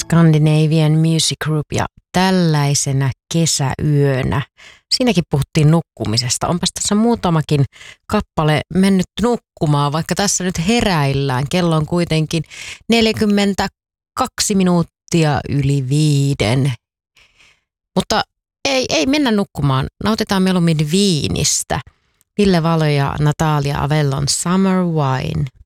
Scandinavian Music Group ja Tällaisena kesäyönä. Siinäkin puhuttiin nukkumisesta. Onpas tässä muutamakin kappale mennyt nukkumaan, vaikka tässä nyt heräillään. Kello on kuitenkin 42 minuuttia yli 5. Mutta ei mennä nukkumaan. Nautitaan mieluummin viinistä. Ville Valo ja Natalia Avellon Summer Wine.